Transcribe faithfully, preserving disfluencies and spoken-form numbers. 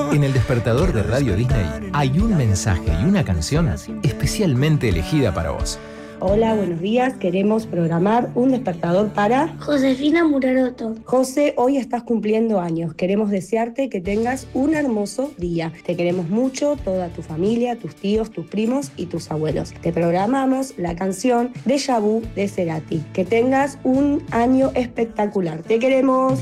En el despertador de Radio Disney hay un mensaje y una canción especialmente elegida para vos. Hola, buenos días. Queremos programar un despertador para Josefina Muraroto. José, hoy estás cumpliendo años. Queremos desearte que tengas un hermoso día. Te queremos mucho, toda tu familia, tus tíos, tus primos y tus abuelos. Te programamos la canción Déjà Vu de Cerati. Que tengas un año espectacular. Te queremos.